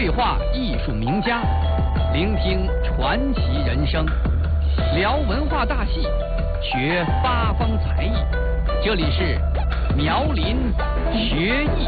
对话艺术名家，聆听传奇人生，聊文化大戏，学八方才艺。这里是苗林学艺。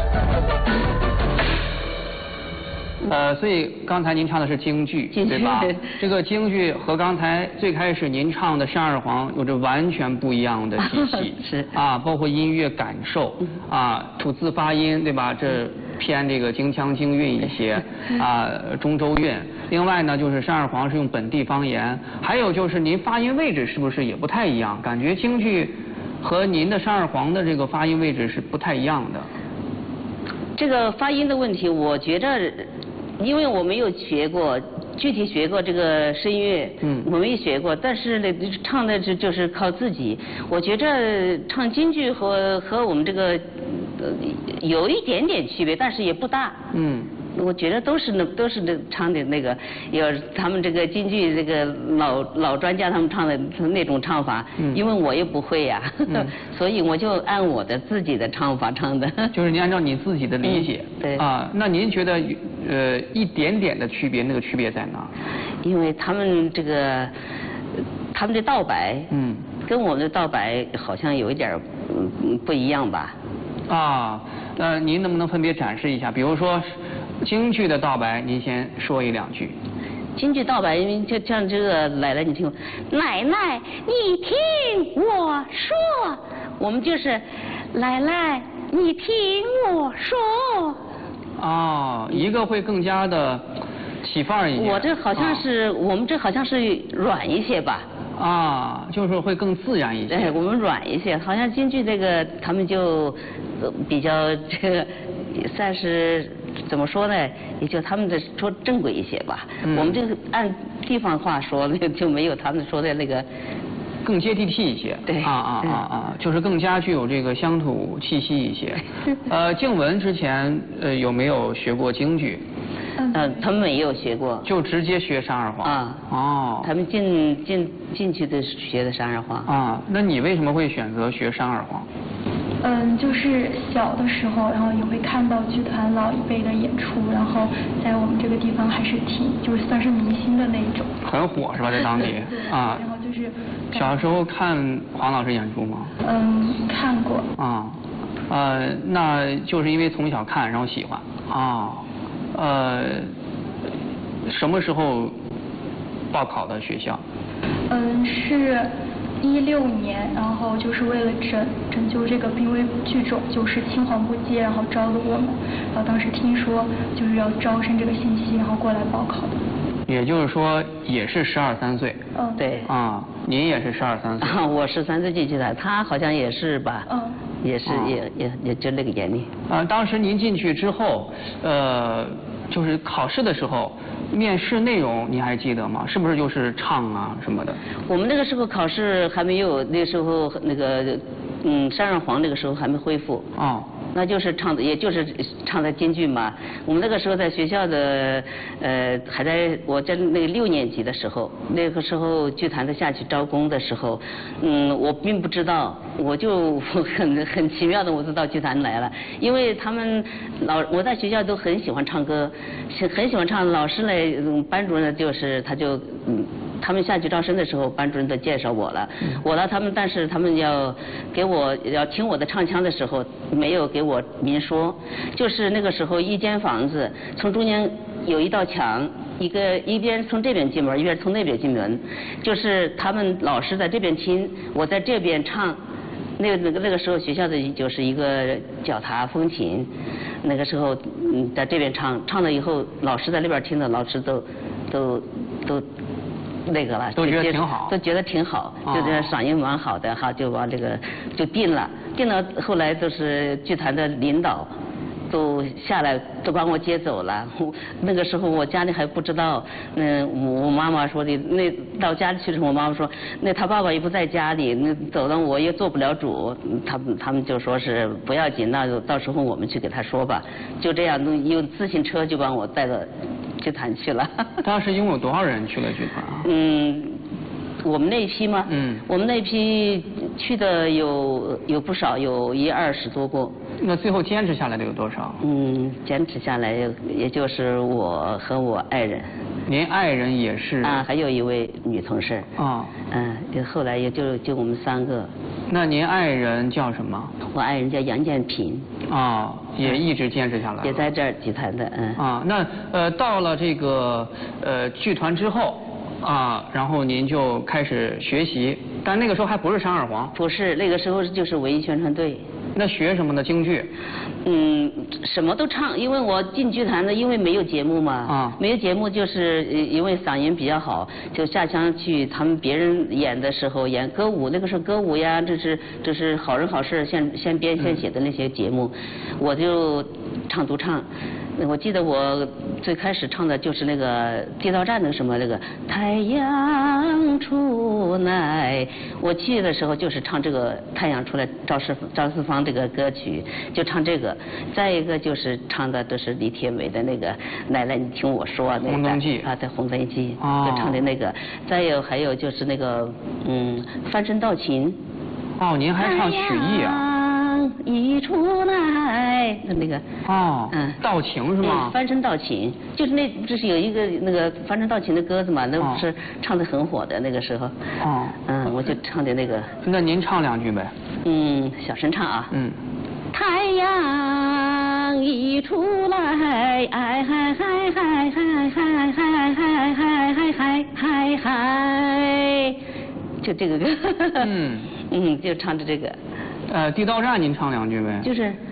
所以刚才您唱的是京剧，对吧？这个京剧和刚才最开始您唱的《山二黄》有着完全不一样的体系， 是啊，包括音乐感受啊，吐字发音，对吧？这偏这个京腔京韵一些啊，中州韵。另外呢，就是《山二黄》是用本地方言，还有就是您发音位置是不是也不太一样？感觉京剧和您的《山二黄》的这个发音位置是不太一样的。 这个发音的问题，我觉着。因为我没有学过，具体学过这个声乐，我没学过，但是呢，唱的就是靠自己。我觉着唱京剧和我们这个有一点点区别，但是也不大。我觉得都是唱的那个，有他们这个京剧这个老专家他们唱的那种唱法，因为我也不会呀，所以我就按我的自己的唱法唱的。 就是您按照你自己的理解， 对啊，那您觉得一点点的区别，那个区别在哪？ 因为他们这个他们的道白，跟我们的道白好像有一点不一样吧？ 啊，您能不能分别展示一下？比如说京剧的道白，您先说一两句。 京剧道白，因为就像这个奶奶，你听，奶奶你听我说，我们就是奶奶你听我说。 哦，一个会更加的起范儿一点。 我这好像是，我们这好像是软一些吧。 啊，就是会更自然一些。 对，我们软一些，好像京剧这个他们就比较这个算是怎么说呢？也就他们的说正规一些吧。我们这个按地方话说，那就没有他们说的那个更接地气一些。 对就是更加具有这个乡土气息一些。静雯之前有没有学过京剧？ 他们没有学过， 就直接学山二黄啊。 哦， 他们进去的学的山二黄啊。那你为什么会选择学山二黄？ 就是小的时候，然后也会看到剧团老一辈的演出，然后在我们这个地方还是就是算是明星的那一种。 很火是吧，在当地？啊。 然后就是小时候看黄老师演出吗？ 看过。 啊。那就是因为从小看，然后喜欢啊。什么时候报考的学校？ 是16年，然后就是为了拯救这个濒危剧种，就是青黄不接，然后招的我们。然后当时听说就是要招生这个信息，然后过来报考的。也就是说，也是12、13岁。 对。 啊，您也是12、13岁。 我13岁进去的，他好像也是吧？也是，也就那个年龄。 当时您进去之后，就是考试的时候，面试内容您还记得吗？是不是就是唱啊什么的？我们那个时候考试还没有，那时候那个山二黄那个时候还没恢复。那就是唱的，也就是唱的京剧嘛。我们那个时候在学校的，还在我在那个6年级的时候，那个时候剧团的下去招工的时候，我并不知道，我就很奇妙的我就到剧团来了，因为他们我在学校都很喜欢唱歌，很喜欢唱，老师呢，班主任就是他们下去招生的时候，班主任都介绍我了，但是他们要听我的唱腔的时候，没有给我明说，就是那个时候一间房子，从中间有一道墙，一边从这边进门，一边从那边进门，就是他们老师在这边听，我在这边唱。那个时候学校的就是一个脚踏风琴，那个时候在这边唱了以后，老师在那边听的，老师都那个了， 都觉得挺好， 都觉得挺好，就这嗓音蛮好的哈，就把这个就定了，后来都是剧团的领导都下来都把我接走了。那个时候我家里还不知道，我妈妈说的，那到家里去的时候，我妈妈说，那他爸爸也不在家里，那走了我也做不了主，他们就说是不要紧，那就到时候我们去给他说吧，就这样用自行车就把我带到剧团去了。 当时一共有多少人去了剧团啊？ 我们那一批吗？我们那一批去的有不少，有20多个。 那最后坚持下来的有多少？ 坚持下来也就是我和我爱人。 您爱人也是？ 啊，还有一位女同事。 啊。 后来也就我们3个。 那您爱人叫什么？ 我爱人叫杨建平。 啊，也一直坚持下来。 也在这儿剧团的， 啊，那到了这个剧团之后。然后您就开始学习，但那个时候还不是山二黄。 不是，那个时候就是文艺宣传队。 那学什么呢？京剧？ 什么都唱，因为我进剧团的，因为没有节目嘛。没有节目，就是因为嗓音比较好，就下乡去他们别人演的时候演歌舞，那个时候歌舞呀，这是好人好事现编现写的那些节目，我就唱独唱。我记得我最开始唱的就是那个地道战的什么那个太阳出来，我去的时候就是唱这个太阳出来，赵四方这个歌曲就唱这个。再一个就是唱的都是李铁美的那个奶奶你听我说那个红灯记对红灯记就唱的那个。再还有就是那个翻身道情。 您还唱曲艺啊？ 一出来那个道情是吗？ 翻身道情，就是这是有一个那个翻身道情的歌子嘛，那不是唱的很火的那个时候。我就唱的那个。 那您唱2句呗。 小声唱啊。太阳一出来，哎嗨嗨嗨嗨嗨嗨嗨嗨嗨嗨嗨，就这个歌。就唱着这个。 地道战您唱2句呗。 就是